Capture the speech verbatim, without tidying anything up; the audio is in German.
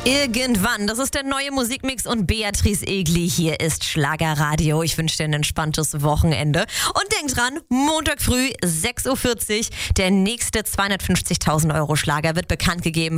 Irgendwann, das ist der neue Musikmix und Beatrice Egli, hier ist Schlagerradio. Ich wünsche dir ein entspanntes Wochenende und denk dran, Montag früh sechs Uhr vierzig, der nächste zweihundertfünfzigtausend Euro Schlager wird bekannt gegeben.